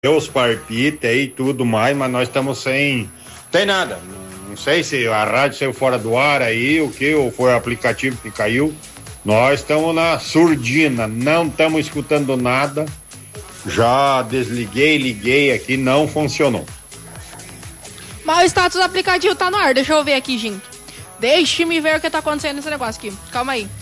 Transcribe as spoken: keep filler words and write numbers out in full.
os parpites aí e tudo mais, mas nós estamos sem. Tem nada. Não sei se a rádio saiu fora do ar aí, o que, ou foi o aplicativo que caiu. Nós estamos na surdina, não estamos escutando nada. Já desliguei, liguei aqui, não funcionou. Mas o status do aplicativo tá no ar, deixa eu ver aqui, gente. Deixe-me ver o que tá acontecendo nesse negócio aqui. Calma aí.